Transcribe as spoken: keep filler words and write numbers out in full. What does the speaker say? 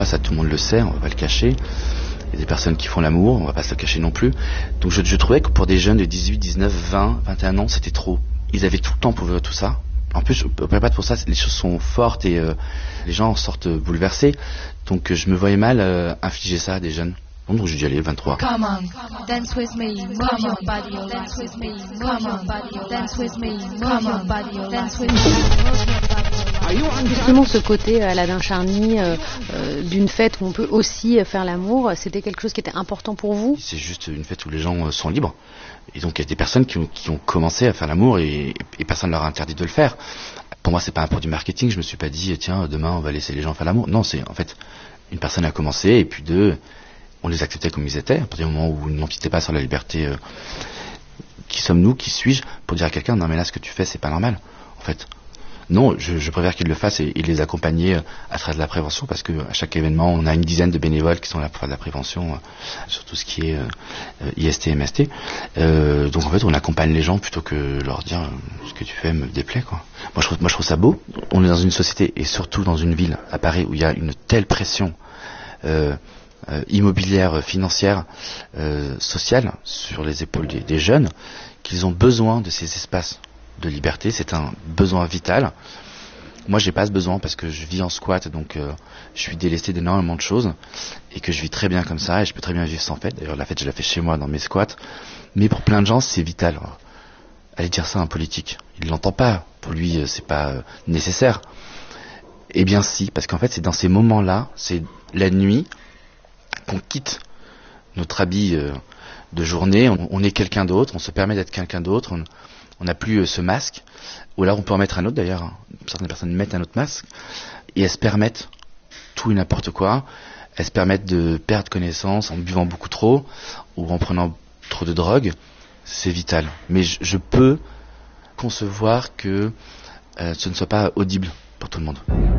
Ça, tout le monde le sait, on va pas le cacher. Il y a des personnes qui font l'amour, on va pas se le cacher non plus. Donc je, je trouvais que pour des jeunes de dix-huit, dix-neuf, vingt, vingt et un ans, c'était trop. Ils avaient tout le temps pour vivre tout ça. En plus, on peut pas pour ça, les choses sont fortes et euh, les gens en sortent bouleversés. Donc je me voyais mal euh, infliger ça à des jeunes. Donc j'ai dit allez, vingt-trois. Come on, dance with me, move your body, dance with me, move your body, dance with me, move your body, dance with me. Justement, ce côté Aladdin Charny euh, euh, d'une fête où on peut aussi faire l'amour, c'était quelque chose qui était important pour vous? C'est juste une fête où les gens sont libres. Et donc il y a des personnes qui ont, qui ont commencé à faire l'amour et, et personne ne leur a interdit de le faire. Pour moi, c'est pas un produit marketing. Je me suis pas dit tiens, demain on va laisser les gens faire l'amour. Non, c'est en fait une personne a commencé et puis deux, on les acceptait comme ils étaient. À partir du moment où ils n'empiétaient pas sur la liberté, euh, qui sommes-nous, qui suis-je, pour dire à quelqu'un non mais là ce que tu fais c'est pas normal. En fait, non, je, je préfère qu'ils le fassent et, et les accompagner à travers de la prévention, parce que à chaque événement, on a une dizaine de bénévoles qui sont là pour faire de la prévention euh, sur tout ce qui est euh, I S T, M S T. Euh, donc en fait, on accompagne les gens plutôt que leur dire euh, ce que tu fais me déplaît, quoi. Moi, je trouve, moi, je trouve ça beau. On est dans une société et surtout dans une ville à Paris où il y a une telle pression euh, euh, immobilière, financière, euh, sociale sur les épaules des, des jeunes, qu'ils ont besoin de ces espaces de liberté. C'est un besoin vital. Moi, j'ai pas ce besoin parce que je vis en squat, donc euh, je suis délesté d'énormément de choses et que je vis très bien comme ça et je peux très bien vivre sans fête. D'ailleurs, la fête, je la fais chez moi dans mes squats. Mais pour plein de gens, c'est vital. Allez dire ça à un politique, il l'entend pas. Pour lui, c'est pas euh, nécessaire. Eh bien, si, parce qu'en fait, c'est dans ces moments-là, c'est la nuit qu'on quitte notre habit euh, de journée. On, on est quelqu'un d'autre, on se permet d'être quelqu'un d'autre. On, On n'a plus ce masque, ou alors on peut en mettre un autre d'ailleurs. Certaines personnes mettent un autre masque, et elles se permettent tout et n'importe quoi. Elles se permettent de perdre connaissance en buvant beaucoup trop, ou en prenant trop de drogue. C'est vital. Mais je, je peux concevoir que euh, ce ne soit pas audible pour tout le monde.